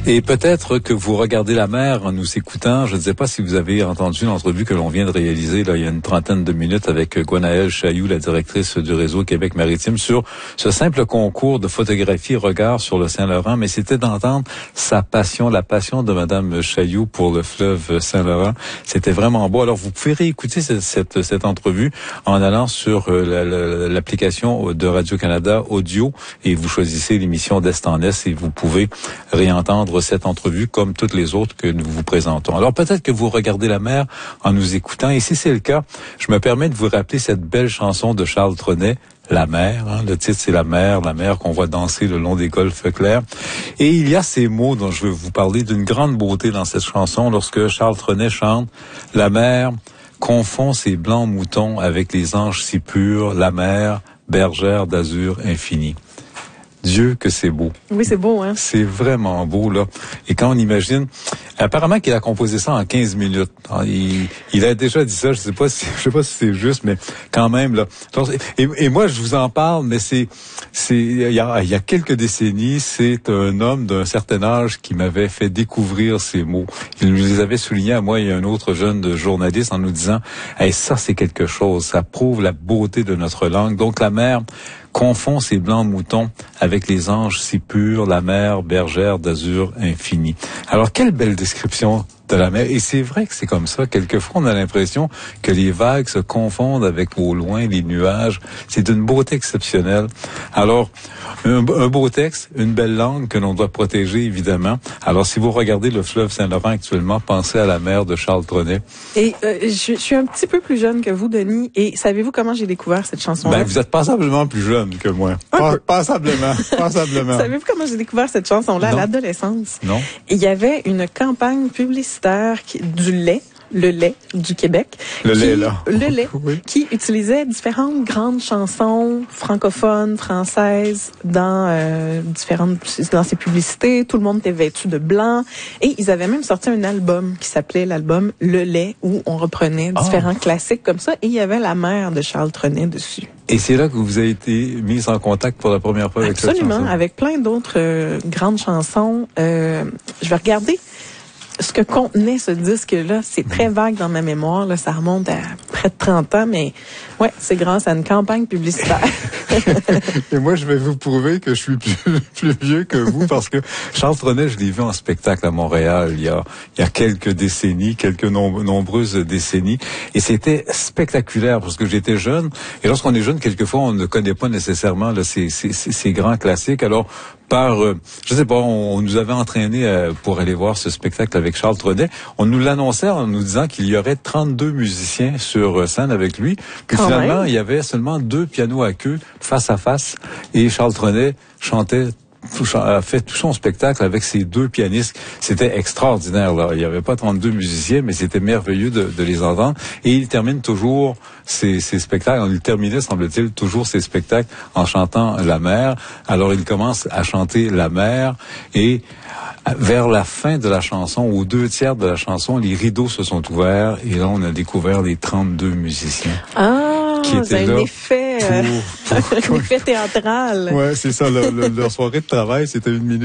Et peut-être que vous regardez la mer en nous écoutant. Je ne sais pas si vous avez entendu l'entrevue que l'on vient de réaliser là, il y a une trentaine de minutes avec Gwenaëlle Chailloux, la directrice du réseau Québec Maritime, sur ce simple concours de photographie regard sur le Saint-Laurent. Mais c'était d'entendre sa passion, la passion de Madame Chailloux pour le fleuve Saint-Laurent. C'était vraiment beau. Alors vous pouvez réécouter cette entrevue en allant sur l'application de Radio-Canada Audio et vous choisissez l'émission d'Est en Est et vous pouvez réentendre cette entrevue comme toutes les autres que nous vous présentons. Alors peut-être que vous regardez la mer en nous écoutant et si c'est le cas, je me permets de vous rappeler cette belle chanson de Charles Trenet, La mer, hein. Le titre c'est la mer qu'on voit danser le long des golfes clairs. Et il y a ces mots dont je veux vous parler d'une grande beauté dans cette chanson lorsque Charles Trenet chante « La mer confond ses blancs moutons avec les anges si purs, la mer, bergère d'azur infini ». Dieu que c'est beau. Oui, c'est beau, hein. C'est vraiment beau, là. Et quand on imagine, apparemment qu'il a composé ça en 15 minutes. Il a déjà dit ça, je sais pas si c'est juste, mais quand même, là. Et moi, je vous en parle, mais il y a quelques décennies, c'est un homme d'un certain âge qui m'avait fait découvrir ces mots. Il nous les avait soulignés à moi et à un autre jeune journaliste en nous disant, hey, ça, c'est quelque chose. Ça prouve la beauté de notre langue. Donc, la mer confond ses blancs moutons avec les anges si purs, la mer bergère d'azur infini. Alors, quelle belle description de la mer. Et c'est vrai que c'est comme ça. Quelquefois, on a l'impression que les vagues se confondent avec au loin les nuages. C'est d'une beauté exceptionnelle. Alors, un beau texte, une belle langue que l'on doit protéger, évidemment. Alors, si vous regardez le fleuve Saint-Laurent actuellement, pensez à la mer de Charles Trenet. Et je suis un petit peu plus jeune que vous, Denis. Et savez-vous comment j'ai découvert cette chanson-là? Ben, vous êtes passablement plus jeune que moi. Passablement. Savez-vous comment j'ai découvert cette chanson-là à l'adolescence? Non. Il y avait une campagne publicitaire du lait. Le lait du Québec. Le lait, oui. Qui utilisait différentes grandes chansons francophones, françaises, dans ses publicités. Tout le monde était vêtu de blanc. Et ils avaient même sorti un album qui s'appelait l'album Le lait, où on reprenait différents classiques comme ça. Et il y avait la mer de Charles Trenet dessus. Et c'est là que vous avez été mise en contact pour la première fois avec cette chanson? Absolument, avec plein d'autres grandes chansons. Je vais regarder ce que contenait ce disque-là. C'est très vague dans ma mémoire. Là, ça remonte à près de 30 ans, mais ouais, c'est grâce à une campagne publicitaire. Et moi, je vais vous prouver que je suis plus vieux que vous parce que Charles Trenet, je l'ai vu en spectacle à Montréal il y a quelques décennies, nombreuses décennies. Et c'était spectaculaire parce que j'étais jeune. Et lorsqu'on est jeune, quelquefois, on ne connaît pas nécessairement là, ces grands classiques. Alors, je sais pas, on nous avait entraînés pour aller voir ce spectacle avec Charles Trenet. On nous l'annonçait en nous disant qu'il y aurait 32 musiciens sur scène avec lui. Puis finalement, il y avait seulement 2 pianos à queue face à face. Et Charles Trenet a fait tout son spectacle avec ses 2 pianistes. C'était extraordinaire, là. Il n'y avait pas 32 musiciens, mais c'était merveilleux de les entendre. Et il termine toujours ses spectacles. Il terminait, semble-t-il, toujours ses spectacles en chantant La mer. Alors, il commence à chanter La mer et vers la fin de la chanson, aux 2/3 de la chanson, les rideaux se sont ouverts et là, on a découvert les 32 musiciens. Qui étaient là. Un effet théâtral. Ouais, c'est ça. Leur soirée de travail, c'était 1 minute.